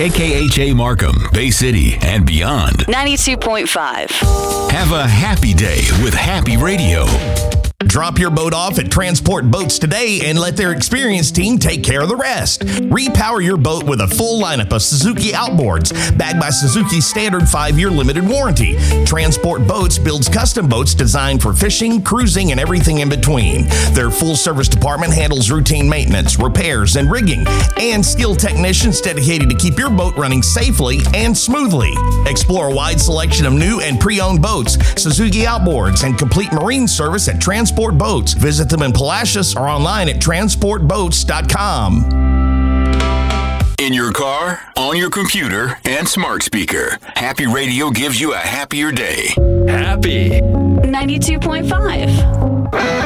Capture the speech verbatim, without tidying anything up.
K K H A Markham, Bay City, and beyond. ninety-two point five. Have a happy day with Happy Radio. Drop your boat off at Transport Boats today and let their experienced team take care of the rest. Repower your boat with a full lineup of Suzuki outboards, backed by Suzuki's standard five-year limited warranty. Transport Boats builds custom boats designed for fishing, cruising, and everything in between. Their full-service department handles routine maintenance, repairs, and rigging, and skilled technicians dedicated to keep your boat running safely and smoothly. Explore a wide selection of new and pre-owned boats, Suzuki outboards, and complete marine service at Transport Boats. Visit them in Palacios or online at transport boats dot com. In your car, on your computer, and smart speaker, Happy Radio gives you a happier day. Happy ninety-two point five.